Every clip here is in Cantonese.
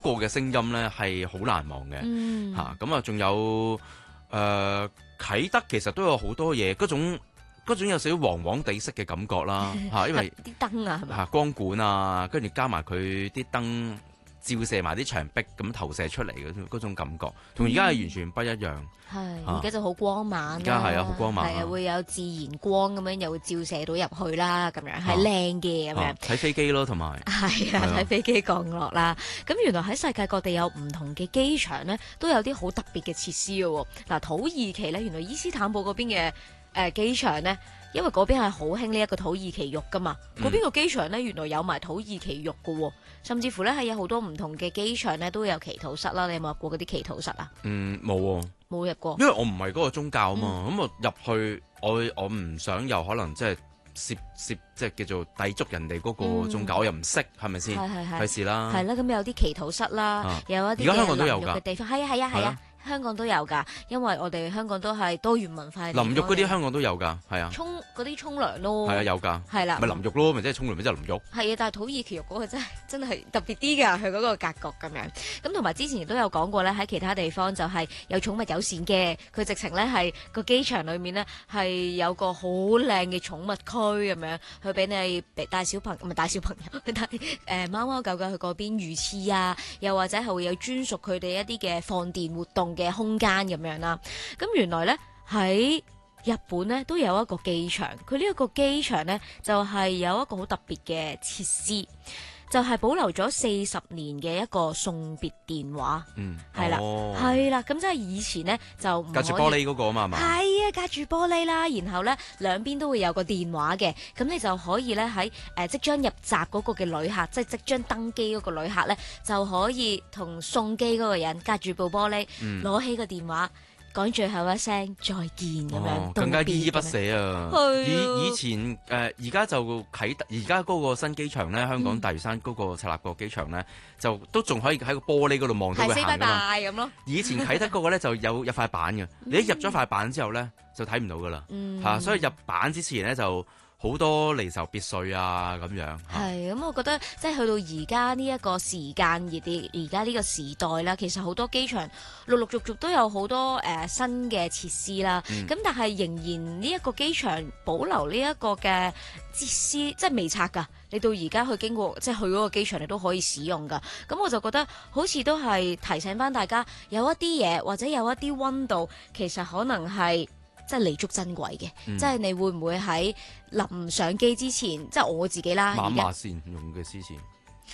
個嘅聲音咧係好難忘嘅嚇。咁啊，仲有啟德其實都有好多嘢，嗰種有少少黃黃地色嘅感覺啦嚇，因為啲燈啊，係咪？ 光管啊，跟住加埋佢啲燈照射埋啲牆壁咁投射出嚟嗰種感覺，同而家係完全不一樣。 係，而家就好光猛啦。 而家係啊，好光猛係啊，會有自然光咁樣，又會照射到入去啦，咁樣係靚嘅咁樣。 睇飛機咯，同埋係啊，睇飛機降落啦。咁原來喺世界各地有唔同嘅機場咧，都有啲好特別嘅設施嘅喎。嗱，土耳其咧，原來伊斯坦堡嗰邊嘅機場咧。因為嗰邊係好興呢一個土耳其肉噶嘛，嗰邊個機場咧原來有埋土耳其肉噶喎，甚至乎咧係有好多唔同嘅機場咧都有祈禱室啦。你有冇入過嗰啲祈禱室啊？ 冇喎， 冇入過， 因為我唔係嗰個宗教啊嘛，咁我入去我唔想有可能即係涉即係叫做抵觸人哋嗰個宗教，我又唔識係咪先？費事啦。 係啦，咁有啲祈禱室啦，有一啲而家香港都有嘅地方，係啊。香港都有㗎，因為我哋香港都係多元文化。 淋浴嗰啲香港都有㗎，係啊。 嗰啲沖涼咯。係啊，有㗎。 係啦。 咪淋浴咯，咪即係沖涼，咪即係淋浴。 係啊，但係土耳其浴嗰個真係特別啲㗎，佢嗰個格局咁樣。咁同埋之前亦都有講過咧，喺其他地方就係有寵物友善嘅，佢直情咧係個機場裏面咧係有個好靚嘅寵物區咁樣，去俾你帶小朋友，唔係帶小朋友，帶貓貓狗狗去嗰邊魚翅啊，又或者係會有專屬佢哋一啲嘅放電活動嘅空間。咁樣啦，咁原來咧喺日本咧都有一個機場，佢呢一個機場咧就係有一個好特別嘅設施，就係保留咗40年嘅一個送別電話，係啦，係啦，咁即係以前咧就唔可以隔住玻璃嗰個啊嘛， 係啊，隔住玻璃啦，然後咧兩邊都會有個電話嘅，咁你就可以咧喺即將入閘嗰個嘅旅客，即將登機嗰個旅客咧，就可以同送機嗰個人隔住部玻璃，攞起個電話。講最後一聲再見咁樣， 更加依依不捨啊！以前而家就啟德，而家嗰個新機場咧，香港大嶼山嗰個赤鱲角機場咧，就都仲可以喺個玻璃嗰度望到佢行㗎嘛。 咁咯。 以前啟德嗰個咧就有塊板嘅，你一入咗塊板之後咧就睇唔到㗎啦，嚇！所以入板之前咧就好多離愁別緒啊咁樣。 係咁，我覺得即係去到而家呢一個時間，而家呢個時代啦，其實好多機場陸陸續續都有好多新嘅設施啦。咁但係仍然呢一個機場保留呢一個嘅設施，即係未拆㗎。你到而家去經過，即係去嗰個機場，你都可以使用㗎。咁我就覺得好似都係提醒翻大家，有一啲嘢或者有一啲溫度，其實可能係。即係彌足珍貴嘅，即係你會唔會喺臨上機之前，即係我自己啦， 馬馬線用嘅之前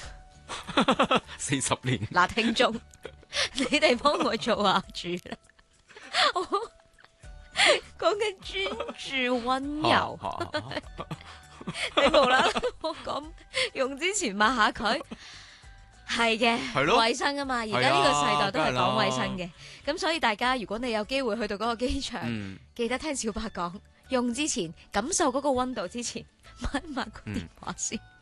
40年。 嗱，聽眾，你哋幫我做下主啦。我講緊專注溫柔，你無啦啦我講用之前抹下佢。係嘅，衛生啊嘛，而家呢個世代都係講衛生嘅，咁所以大家如果你有機會去到嗰個機場，記得聽小白講，用之前感受嗰個溫度之前，抹一抹個電話先。